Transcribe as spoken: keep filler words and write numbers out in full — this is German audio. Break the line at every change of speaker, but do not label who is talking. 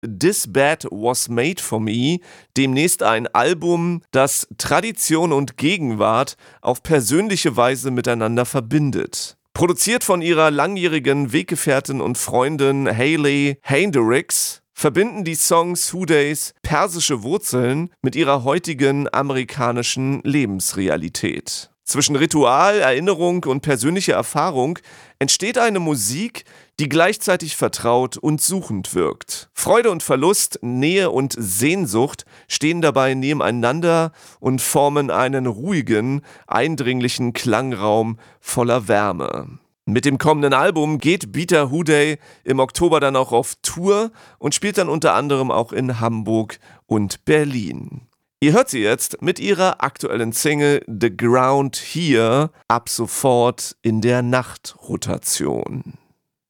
This Bed Was Made For Me, demnächst ein Album, das Tradition und Gegenwart auf persönliche Weise miteinander verbindet. Produziert von ihrer langjährigen Weggefährtin und Freundin Hayley Hendricks, verbinden die Songs Houdays persische Wurzeln mit ihrer heutigen amerikanischen Lebensrealität. Zwischen Ritual, Erinnerung und persönlicher Erfahrung entsteht eine Musik, die gleichzeitig vertraut und suchend wirkt. Freude und Verlust, Nähe und Sehnsucht stehen dabei nebeneinander und formen einen ruhigen, eindringlichen Klangraum voller Wärme. Mit dem kommenden Album geht Beta Houday im Oktober dann auch auf Tour und spielt dann unter anderem auch in Hamburg und Berlin. Ihr hört sie jetzt mit ihrer aktuellen Single The Ground Here ab sofort in der Nachtrotation.